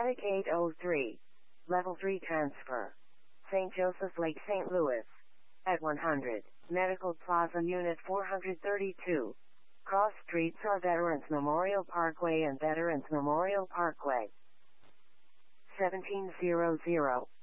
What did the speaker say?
Attic 803. Level 3 transfer. St. Joseph Lake, St. Louis. At 100. Medical Plaza Unit 432. Cross streets are Veterans Memorial Parkway and Veterans Memorial Parkway. 1700.